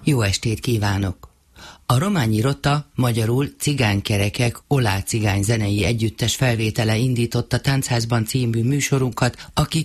Jó estét kívánok! A Rományi Rota, magyarul Cigánykerekek Olá cigány zenei együttes felvétele indította Táncházban című műsorunkat, akik